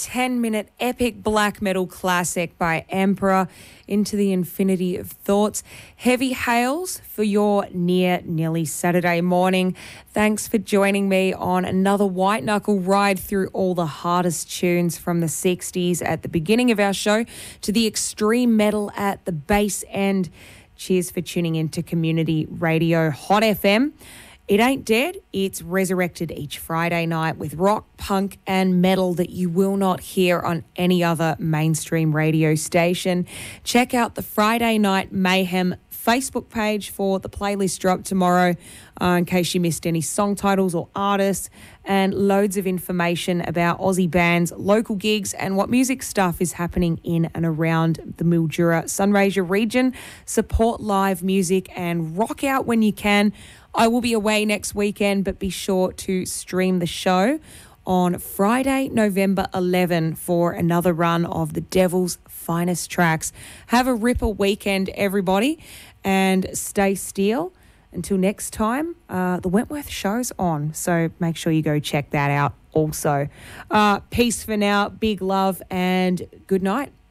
10-minute epic black metal classic by Emperor, Into the Infinity of Thoughts. Heavy hails for your nearly Saturday morning. Thanks for joining me on another white knuckle ride through all the hardest tunes from the 60s at the beginning of our show to the extreme metal at the base end. Cheers for tuning in to Community Radio Hot FM. It ain't dead, it's resurrected each Friday night with rock, punk and metal that you will not hear on any other mainstream radio station. Check out the Friday Night Mayhem Facebook page for the playlist drop tomorrow in case you missed any song titles or artists, and loads of information about Aussie bands, local gigs and what music stuff is happening in and around the Mildura Sunraysia region. Support live music and rock out when you can. I will be away next weekend, but be sure to stream the show on Friday, November 11 for another run of the Devil's Finest Tracks. Have a ripper weekend, everybody, and stay steel. Until next time, the Wentworth show's on, so make sure you go check that out also. Peace for now, big love, and good night.